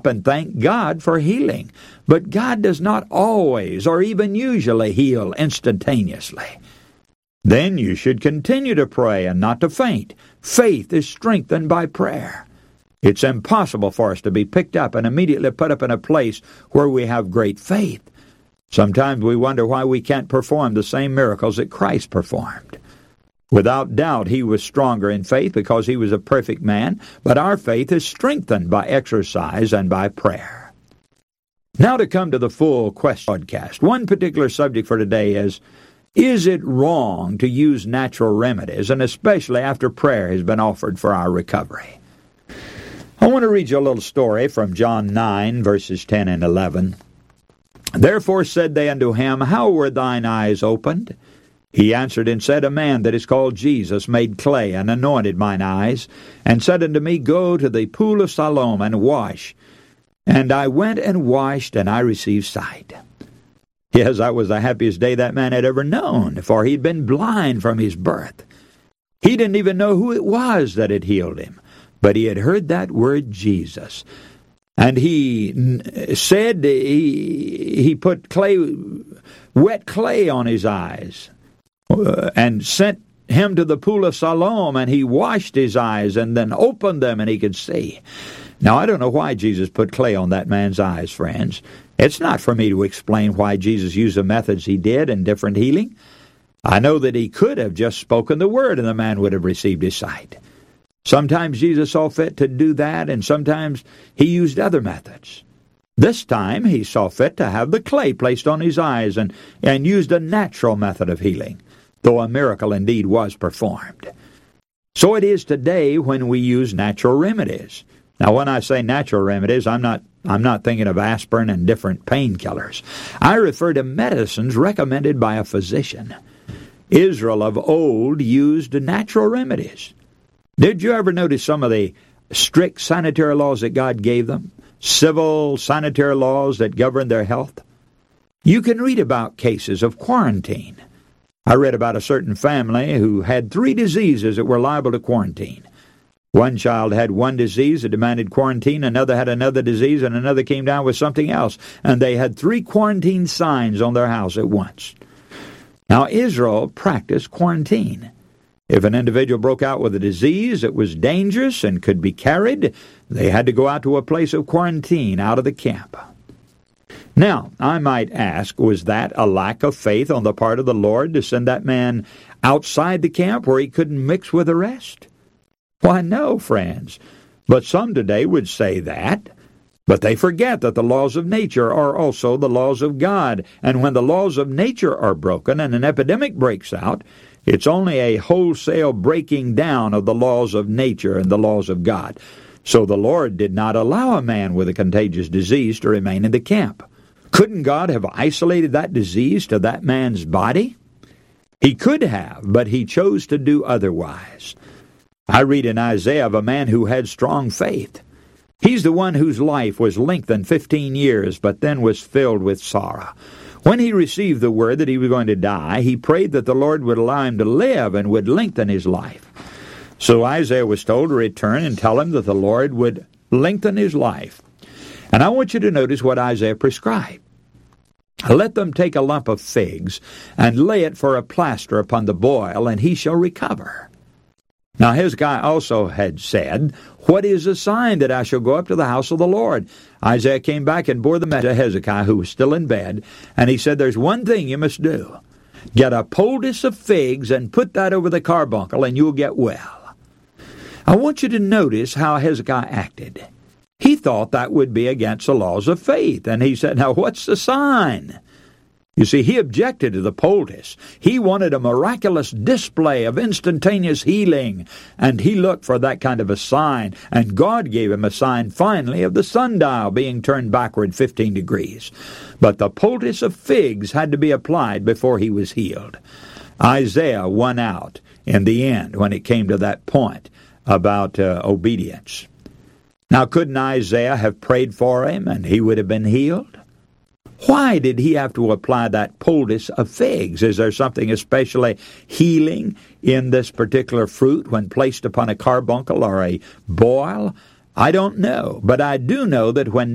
and thank God for healing. But God does not always or even usually heal instantaneously. Then you should continue to pray and not to faint. Faith is strengthened by prayer. It's impossible for us to be picked up and immediately put up in a place where we have great faith. Sometimes we wonder why we can't perform the same miracles that Christ performed. Without doubt, he was stronger in faith because he was a perfect man, but our faith is strengthened by exercise and by prayer. Now to come to the full question podcast. One particular subject for today is it wrong to use natural remedies, and especially after prayer has been offered for our recovery? I want to read you a little story from John 9, verses 10 and 11. Therefore said they unto him, How were thine eyes opened? He answered and said, A man that is called Jesus made clay and anointed mine eyes, and said unto me, Go to the pool of Siloam and wash. And I went and washed, and I received sight. Yes, that was the happiest day that man had ever known, for he'd been blind from his birth. He didn't even know who it was that had healed him, but he had heard that word Jesus. And he said he put wet clay on his eyes, and sent him to the pool of Siloam, and he washed his eyes and then opened them, and he could see. Now, I don't know why Jesus put clay on that man's eyes, friends. It's not for me to explain why Jesus used the methods he did in different healing. I know that he could have just spoken the word, and the man would have received his sight. Sometimes Jesus saw fit to do that, and sometimes he used other methods. This time he saw fit to have the clay placed on his eyes and used a natural method of healing, though a miracle indeed was performed. So it is today when we use natural remedies. Now, when I say natural remedies, I'm not thinking of aspirin and different painkillers. I refer to medicines recommended by a physician. Israel of old used natural remedies. Did you ever notice some of the strict sanitary laws that God gave them? Civil sanitary laws that govern their health? You can read about cases of quarantine. I read about a certain family who had 3 diseases that were liable to quarantine. One child had one disease that demanded quarantine, another had another disease, and another came down with something else. And they had 3 quarantine signs on their house at once. Now, Israel practiced quarantine. If an individual broke out with a disease that was dangerous and could be carried, they had to go out to a place of quarantine out of the camp. Now, I might ask, was that a lack of faith on the part of the Lord to send that man outside the camp where he couldn't mix with the rest? Why, no, friends. But some today would say that. But they forget that the laws of nature are also the laws of God. And when the laws of nature are broken and an epidemic breaks out, it's only a wholesale breaking down of the laws of nature and the laws of God. So the Lord did not allow a man with a contagious disease to remain in the camp. Couldn't God have isolated that disease to that man's body? He could have, but he chose to do otherwise. I read in Isaiah of a man who had strong faith. He's the one whose life was lengthened 15 years, but then was filled with sorrow. When he received the word that he was going to die, he prayed that the Lord would allow him to live and would lengthen his life. So Isaiah was told to return and tell him that the Lord would lengthen his life. And I want you to notice what Isaiah prescribed. Let them take a lump of figs and lay it for a plaster upon the boil, and he shall recover. Now Hezekiah also had said, What is the sign that I shall go up to the house of the Lord? Isaiah came back and bore the message to Hezekiah, who was still in bed, and he said, There's one thing you must do. Get a poultice of figs and put that over the carbuncle, and you'll get well. I want you to notice how Hezekiah acted. He thought that would be against the laws of faith, and he said, Now what's the sign? You see, he objected to the poultice. He wanted a miraculous display of instantaneous healing, and he looked for that kind of a sign, and God gave him a sign finally of the sundial being turned backward 15 degrees. But the poultice of figs had to be applied before he was healed. Isaiah won out in the end when it came to that point about obedience. Now, couldn't Isaiah have prayed for him and he would have been healed? Why did he have to apply that poultice of figs? Is there something especially healing in this particular fruit when placed upon a carbuncle or a boil? I don't know, but I do know that when